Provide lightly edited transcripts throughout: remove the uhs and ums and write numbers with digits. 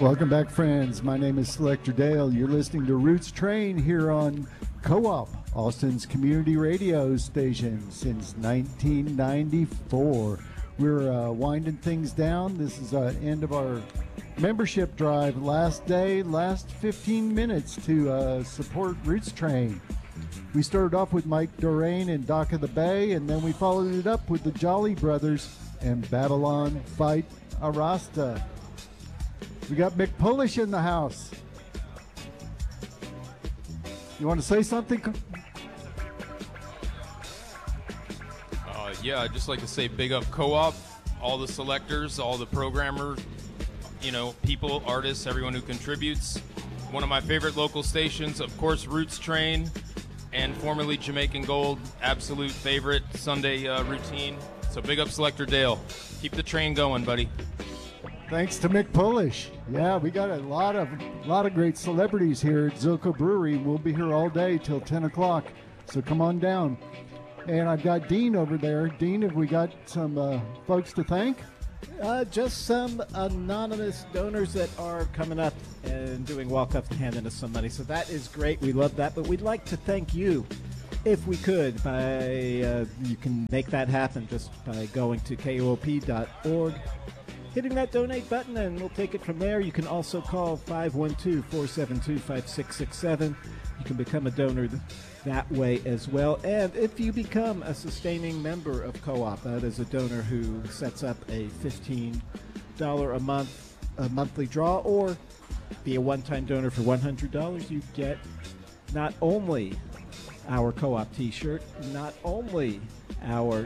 Welcome back, friends. My name is Selector Dale. You're listening to Roots Train here on Co-op, Austin's community radio station since 1994. We're winding things down. This is the end of our membership drive. Last day, last 15 minutes to support Roots Train. We started off with Mike Dorrain and Dock of the Bay, and then we followed it up with the Jolly Brothers and Babylon Fight Arasta. We got Mick Polish in the house. You want to say something? Yeah, I'd just like to say big up Co-op, all the selectors, all the programmers, people, artists, everyone who contributes. One of my favorite local stations, of course, Roots Train, and formerly Jamaican Gold, absolute favorite Sunday routine. So big up Selector Dale. Keep the train going, buddy. Thanks to Mick Polish. Yeah, we got a lot of great celebrities here at Zilka Brewery. We'll be here all day till 10 o'clock, so come on down. And I've got Dean over there. Dean, have we got some folks to thank? Just some anonymous donors that are coming up and doing walk-ups and handing us some money. So that is great. We love that. But we'd like to thank you, if we could, by you can make that happen just by going to koop.org, hitting that donate button, and we'll take it from there. You can also call 512-472-5667. You can become a donor that way as well. And if you become a sustaining member of Co-op, that is a donor who sets up a $15 a monthly draw, or be a one-time donor for $100, you get not only our Co-op t-shirt, not only our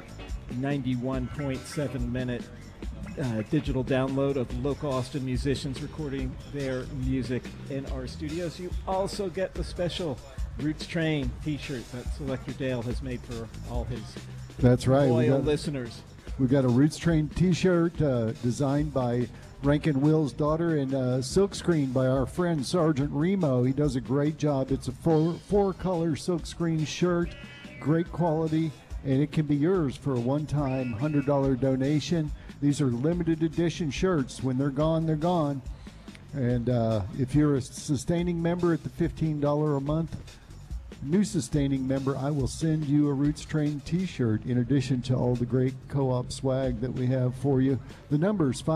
91.7 minute digital download of local Austin musicians recording their music in our studios, you also get the special Roots Train t-shirt that Selector Dale has made for all his loyal listeners. We've got a Roots Train t-shirt designed by Rankin Will's daughter and silkscreen by our friend Sergeant Remo. He does a great job. It's a four-color silkscreen shirt, great quality, and it can be yours for a one-time $100 donation. These are limited edition shirts. When they're gone, they're gone. And if you're a sustaining member at the $15 a month, new sustaining member, I will send you a Roots Train t-shirt in addition to all the great Co-op swag that we have for you. The number is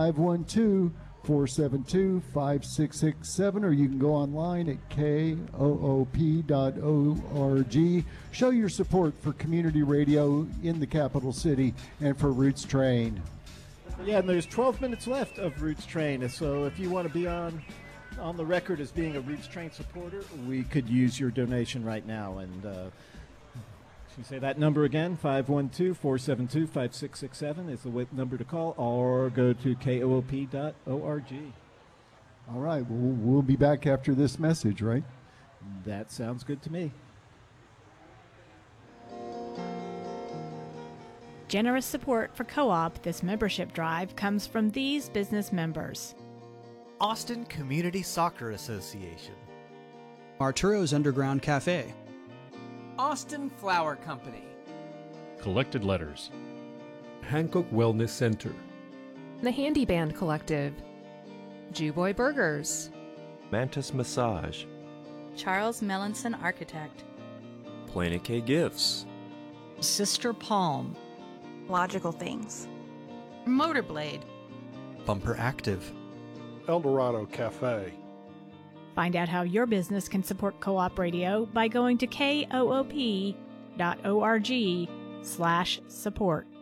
512-472-5667, or you can go online at koop.org. Show your support for community radio in the capital city and for Roots Train. Yeah, and there's 12 minutes left of Roots Train, so if you want to be on the record as being a Roots Train supporter, we could use your donation right now. And should we say that number again? 512-472-5667 is the number to call, or go to koop.org. All right, we'll be back after this message, right? That sounds good to me. Generous support for Co-op this membership drive comes from these business members: Austin Community Soccer Association, Arturo's Underground Cafe, Austin Flower Company, Collected Letters, Hancock Wellness Center, The Handy Band Collective, Jewboy Burgers, Mantis Massage, Charles Melanson Architect, Planike Gifts, Sister Palm, Logical Things, Motorblade, Bumper Active, Eldorado Cafe. Find out how your business can support Co-op Radio by going to koop.org/support.